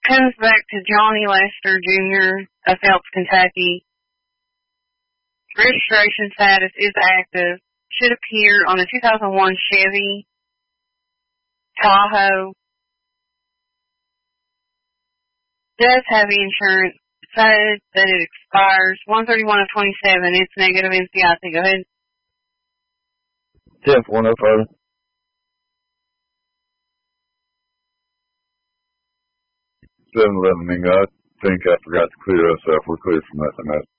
Comes back to Johnny Lester Jr. of Phelps, Kentucky. Registration status is active. Should appear on a 2001 Chevy Tahoe. Does have insurance. Said that it expires 1/31 of 27. It's negative NCIC. Go ahead. 10-105. 7-11, I think I forgot to clear us up. We're clear from that.